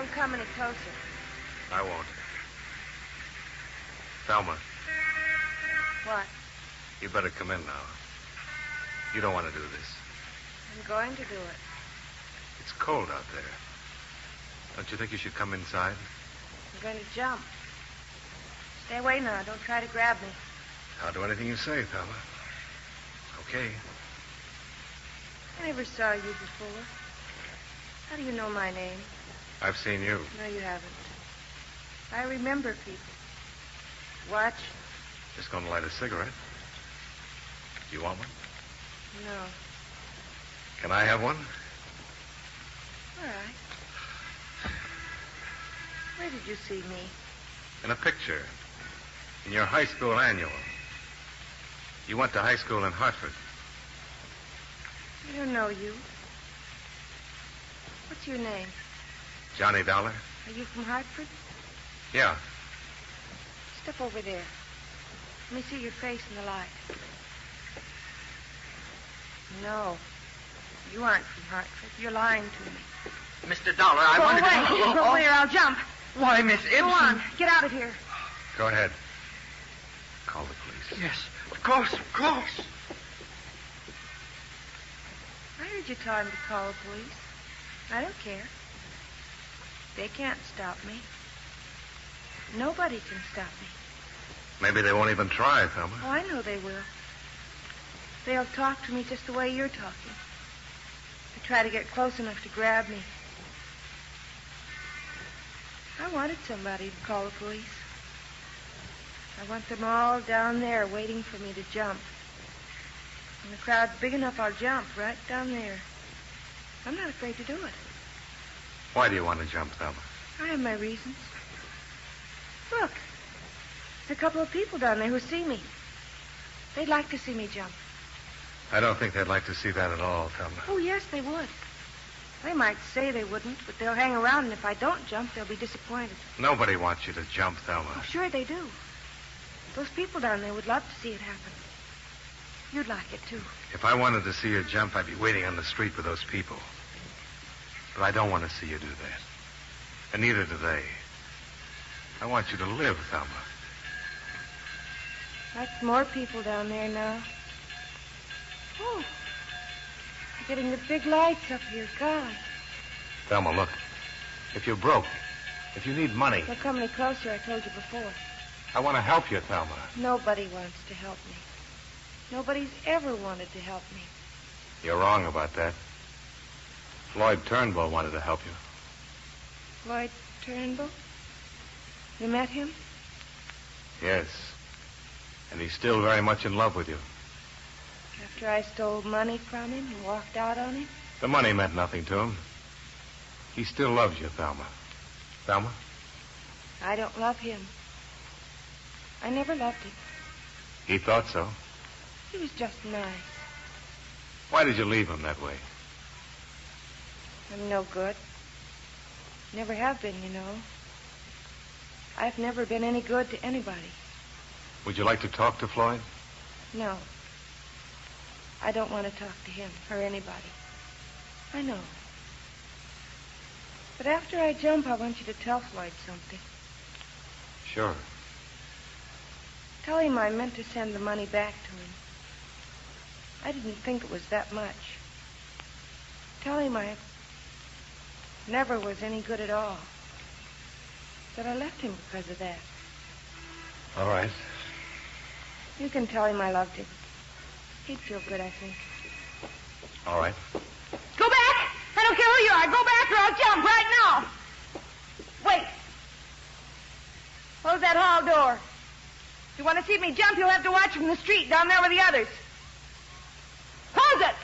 Don't come any closer. I won't. Thelma, What? you better come in now. You don't want to do this. I'm going to do it. It's cold out there. Don't you think you should come inside? I'm going to jump. Stay away now. Don't try to grab me. I'll do anything you say, Thelma. Okay. I never saw you before. How do you know my name? I've seen you. No, you haven't. I remember people. Watch. Just going to light a cigarette. Do you want one? No. Can I have one? All right. Where did you see me? In a picture. In your high school annual. You went to high school in Hartford. I don't know you. What's your name? Johnny Dollar? Are you from Hartford? Yeah. Step over there. Let me see your face in the light. No. You aren't from Hartford. You're lying to me. Mr. Dollar, I Go wanted away. to... Go away or I'll jump. Why, Miss Ibsen? Go on. Get out of here. Go ahead. Call the police. Yes, of course, of course. I heard you tell him to call the police. I don't care. They can't stop me. Nobody can stop me. Maybe they won't even try, Thelma. Oh, I know they will. They'll talk to me just the way you're talking. They try to get close enough to grab me. I wanted somebody to call the police. I want them all down there waiting for me to jump. When the crowd's big enough, I'll jump right down there. I'm not afraid to do it. Why do you want to jump, Thelma? I have my reasons. Look, there's a couple of people down there who see me. They'd like to see me jump. I don't think they'd like to see that at all, Thelma. Oh, yes, they would. They might say they wouldn't, but they'll hang around, and if I don't jump, they'll be disappointed. Nobody wants you to jump, Thelma. Oh, sure they do. Those people down there would love to see it happen. You'd like it, too. If I wanted to see you jump, I'd be waiting on the street with those people. But I don't want to see you do that. And neither do they. I want you to live, Thelma. That's more people down there now. Oh, they're getting the big lights up here. God. Thelma, look. If you're broke, if you need money, Don't come any closer, I told you before. I want to help you, Thelma. Nobody wants to help me. Nobody's ever wanted to help me. You're wrong about that. Floyd Turnbull wanted to help you. Floyd Turnbull? You met him? Yes. And he's still very much in love with you. After I stole money from him and walked out on him? The money meant nothing to him. He still loves you, Thelma. Thelma? I don't love him. I never loved him. He thought so. He was just nice. Why did you leave him that way? I'm no good. Never have been, you know. I've never been any good to anybody. Would you like to talk to Floyd? No. I don't want to talk to him or anybody. I know. But after I jump, I want you to tell Floyd something. Sure. Tell him I meant to send the money back to him. I didn't think it was that much. Tell him I never was any good at all. That I left him because of that. All right. You can tell him I loved him. He'd feel good, I think. All right. Go back! I don't care who you are. Go back or I'll jump right now. Wait. Close that hall door. If you want to see me jump, you'll have to watch from the street down there with the others. Close it!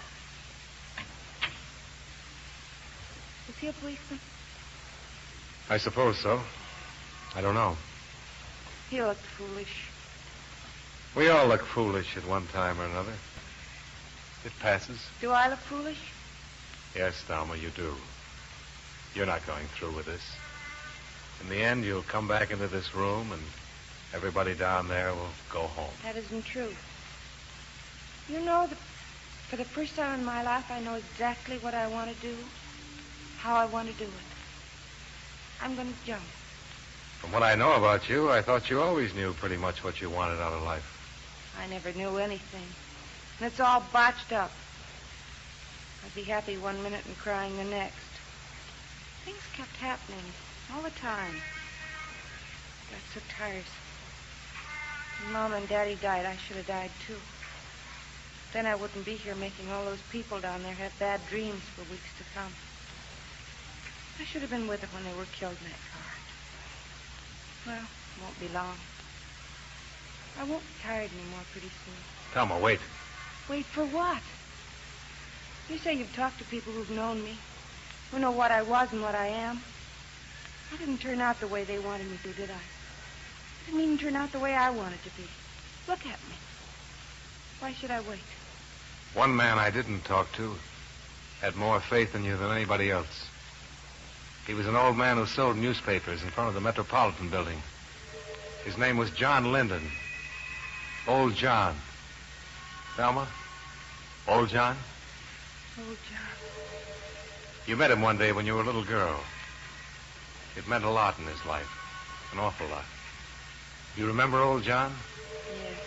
Is he a policeman? I suppose so. I don't know. He looked foolish. We all look foolish at one time or another. It passes. Do I look foolish? Yes, Thelma, you do. You're not going through with this. In the end, you'll come back into this room and everybody down there will go home. That isn't true. You know that for the first time in my life, I know exactly what I want to do, how I want to do it. I'm going to jump. From what I know about you, I thought you always knew pretty much what you wanted out of life. I never knew anything. And it's all botched up. I'd be happy one minute and crying the next. Things kept happening all the time. Got so tiresome. When Mom and Daddy died, I should have died, too. Then I wouldn't be here making all those people down there have bad dreams for weeks to come. I should have been with them when they were killed in that car. Well, it won't be long. I won't be tired anymore pretty soon. Thelma, wait. Wait for what? You say you've talked to people who've known me, who know what I was and what I am. I didn't turn out the way they wanted me to, did I? I didn't even turn out the way I wanted to be. Look at me. Why should I wait? One man I didn't talk to had more faith in you than anybody else. He was an old man who sold newspapers in front of the Metropolitan Building. His name was John Linden. Old John. Thelma? Old John? Old John. You met him one day when you were a little girl. It meant a lot in his life. An awful lot. You remember old John? Yes.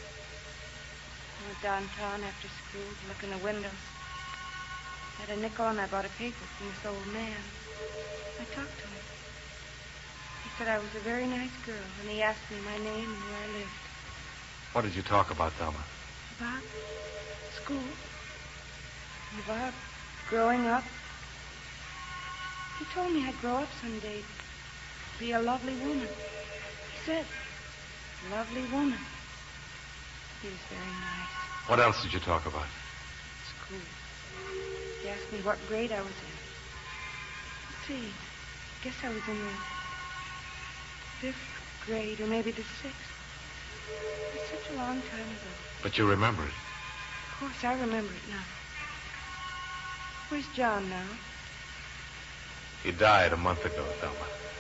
I went downtown after school to look in the windows. I had a nickel and I bought a paper from this old man. I talked to him. He said I was a very nice girl, and he asked me my name and where I lived. What did you talk about, Thelma? About school. And about growing up. He told me I'd grow up someday to be a lovely woman. He said, lovely woman. He was very nice. What else did you talk about? School. He asked me what grade I was in. Let's see. I guess I was in the 5th grade, or maybe the 6th. It's such a long time ago. But you remember it. Of course, I remember it now. Where's John now? He died a month ago, Thelma.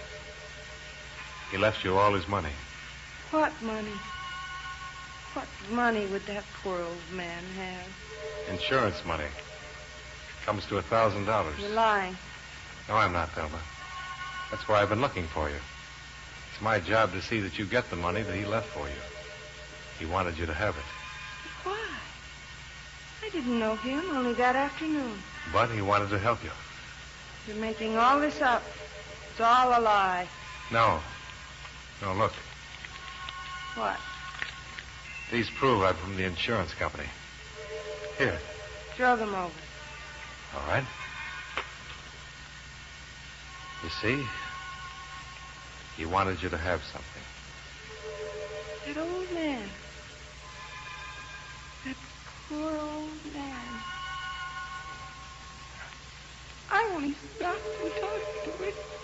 He left you all his money. What money? What money would that poor old man have? Insurance money. Comes to $1,000. You're lying. No, I'm not, Thelma. That's why I've been looking for you. It's my job to see that you get the money that he left for you. He wanted you to have it. Why? I didn't know him only that afternoon. But he wanted to help you. You're making all this up. It's all a lie. No. No, look. What? These prove I'm from the insurance company. Here. Throw them over. All right. You see? He wanted you to have something. That old man. That poor old man. I want to stop and talk to him.